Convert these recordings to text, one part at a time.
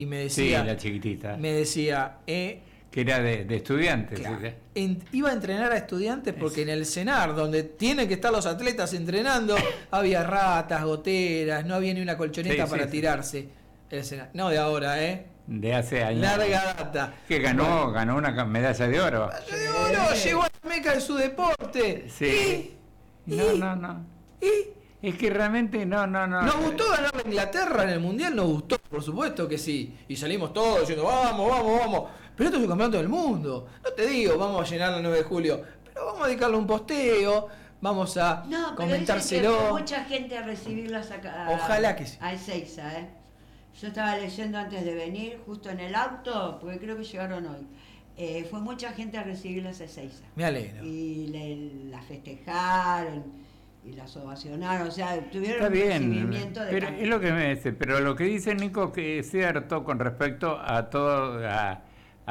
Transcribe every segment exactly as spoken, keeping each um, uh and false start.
y me decía... Sí, la chiquitita. Me decía... Eh, que era de, de estudiantes. claro, ¿sí? en, iba a entrenar a estudiantes porque en el CENAR, donde tienen que estar los atletas entrenando, había ratas, goteras, no había ni una colchoneta sí, para sí, tirarse. Sí. El CENAR. No de ahora, ¿eh? De hace años. Larga data. Que ganó, bueno, ganó una medalla de oro. Medalla de oro, sí. Llegó a la meca de su deporte. Sí. Y, no, y, no, no. Y, es que realmente no, no, no. ¿Nos gustó ganar a Inglaterra en el Mundial? Nos gustó, por supuesto que sí. Y salimos todos diciendo, vamos, vamos, vamos. Pero esto es un campeonato del mundo. No te digo, vamos a llenar el nueve de julio. Pero vamos a dedicarle un posteo, vamos a no, comentárselo. No, pero mucha gente a recibirlas acá. A, Ojalá que sí. A Ezeiza, ¿eh? Yo estaba leyendo antes de venir, justo en el auto, porque creo que llegaron hoy. Eh, fue mucha gente a recibirlas a Ezeiza. Me alegro. Y le, la festejaron y las ovacionaron, o sea, tuvieron Está un bien, recibimiento de pero es lo que me dice, pero lo que dice Nico que es cierto con respecto a todo, a,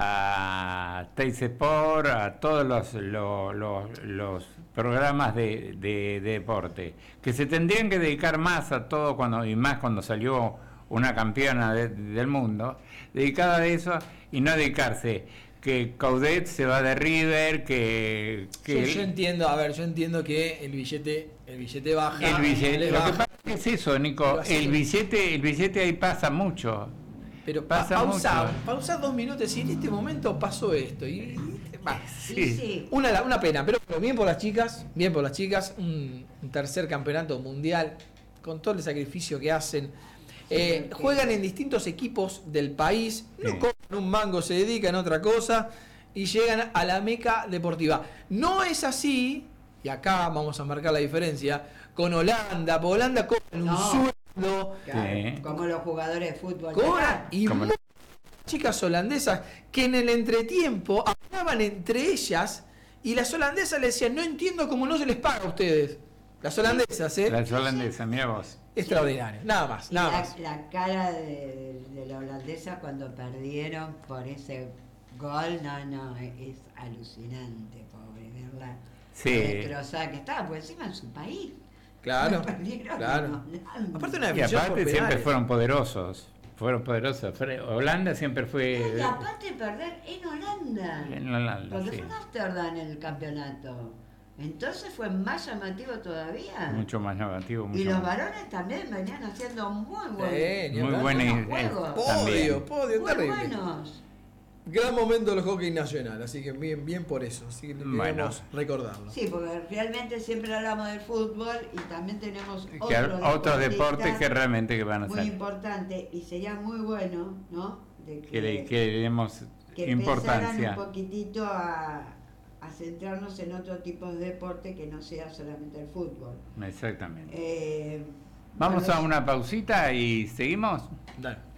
a Teis Sport, a todos los, los, los, los programas de, de, de deporte, que se tendrían que dedicar más a todo, cuando y más cuando salió una campeona de, del mundo, dedicada a eso y no dedicarse que Coudet se va de River, que, que yo, yo entiendo, a ver, yo entiendo que el billete, el billete baja. El billete, lo baja. que pasa es eso, Nico, el billete, el billete ahí pasa mucho. Pero pasa pa pausa, mucho. pausa dos minutos y en este momento pasó esto. Y, y bah, sí. Sí. Una, una pena, pero bien por las chicas, bien por las chicas, un, un tercer campeonato mundial, con todo el sacrificio que hacen. Eh, juegan en distintos equipos del país, no cobran un mango, se dedican a otra cosa y llegan a la meca deportiva. No es así, y acá vamos a marcar la diferencia, con Holanda, porque Holanda cobran no. un sueldo. Claro, sí. Como los jugadores de fútbol. Cobran y muchas chicas holandesas que en el entretiempo hablaban entre ellas y las holandesas le decían, no entiendo cómo no se les paga a ustedes. Las holandesas, ¿eh? Las holandesas, mira vos. Extraordinario, nada más, nada la, más. La cara de, de la holandesa cuando perdieron por ese gol, no, no, es alucinante, pobre, verla sí. destrozada que estaba, por encima en su país. Claro, perdieron, claro. No, no, aparte una y aparte siempre fueron poderosos, fueron poderosos. Holanda siempre fue... Y aparte de perder en Holanda. En Holanda, porque sí. fue en Ámsterdam el campeonato. Entonces fue más llamativo todavía. Mucho más llamativo. Mucho y los más. varones también venían haciendo muy buenos, sí, muy buenos juegos. Podio, podio, muy terrible. buenos. Gran momento del hockey nacional, así que bien, bien por eso, así que debemos bueno. recordarlo. Sí, porque realmente siempre hablamos del fútbol y también tenemos que otros otro deportes que realmente que van a muy ser muy importante y sería muy bueno, ¿no? De que, que, le, que le demos que importancia un poquitito a a centrarnos en otro tipo de deporte que no sea solamente el fútbol. Exactamente. Eh, Vamos bueno, a una pausita y seguimos. Dale.